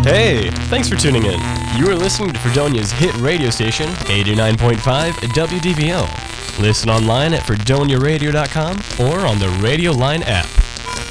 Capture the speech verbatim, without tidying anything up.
Hey, thanks for tuning in. You are listening to Fredonia's hit radio station, eighty-nine point five W D V O. Listen online at fredonia radio dot com or on the Radio Line app.